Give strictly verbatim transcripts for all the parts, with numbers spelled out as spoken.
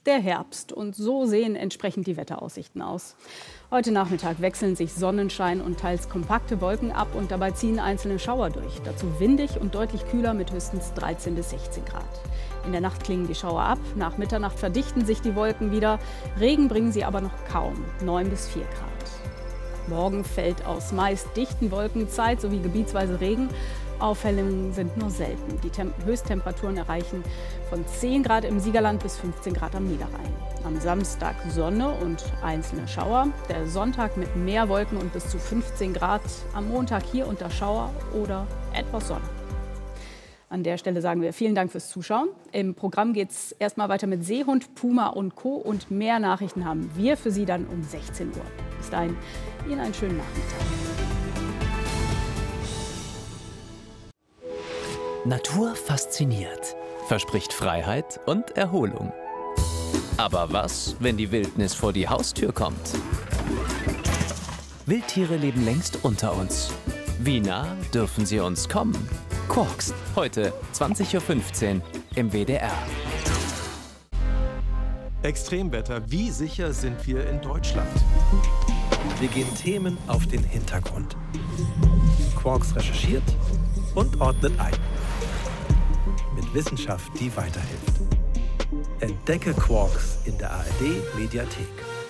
Der Herbst. Und so sehen entsprechend die Wetteraussichten aus. Heute Nachmittag wechseln sich Sonnenschein und teils kompakte Wolken ab und dabei ziehen einzelne Schauer durch. Dazu windig und deutlich kühler mit höchstens dreizehn bis sechzehn Grad. In der Nacht klingen die Schauer ab. Nach Mitternacht verdichten sich die Wolken wieder. Regen bringen sie aber noch kaum, neun bis vier Grad. Morgen fällt aus meist dichten Wolken Zeit sowie gebietsweise Regen. Aufhellungen sind nur selten. Die Tem- Höchsttemperaturen erreichen von zehn Grad im Siegerland bis fünfzehn Grad am Niederrhein. Am Samstag Sonne und einzelne Schauer. Der Sonntag mit mehr Wolken und bis zu fünfzehn Grad. Am Montag hier und da Schauer oder etwas Sonne. An der Stelle sagen wir vielen Dank fürs Zuschauen. Im Programm geht es erstmal weiter mit Seehund, Puma und Co. Und mehr Nachrichten haben wir für Sie dann um sechzehn Uhr. Bis dahin, Ihnen einen schönen Nachmittag. Natur fasziniert, verspricht Freiheit und Erholung. Aber was, wenn die Wildnis vor die Haustür kommt? Wildtiere leben längst unter uns. Wie nah dürfen sie uns kommen? Quarks, heute zwanzig Uhr fünfzehn im W D R. Extremwetter, wie sicher sind wir in Deutschland? Wir gehen Themen auf den Hintergrund. Quarks recherchiert und ordnet ein. Mit Wissenschaft, die weiterhilft. Entdecke Quarks in der A R D-Mediathek.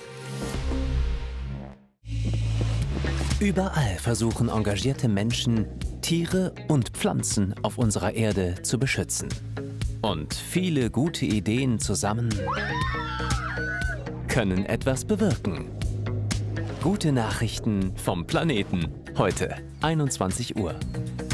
Überall versuchen engagierte Menschen, Tiere und Pflanzen auf unserer Erde zu beschützen. Und viele gute Ideen zusammen können etwas bewirken. Gute Nachrichten vom Planeten. Heute einundzwanzig Uhr.